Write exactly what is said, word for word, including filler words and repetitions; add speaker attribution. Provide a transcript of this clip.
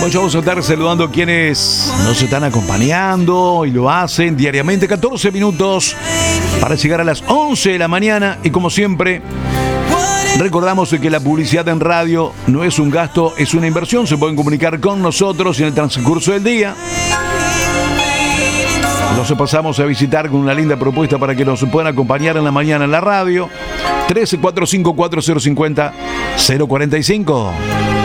Speaker 1: Pues vamos a estar saludando a quienes nos están acompañando y lo hacen diariamente. catorce minutos para llegar a las once de la mañana. Y como siempre, recordamos que la publicidad en radio no es un gasto, es una inversión. Se pueden comunicar con nosotros en el transcurso del día. Los pasamos a visitar con una linda propuesta para que nos puedan acompañar en la mañana en la radio. trece cuarenta y cinco, cuarenta cincuenta, cero cuarenta y cinco.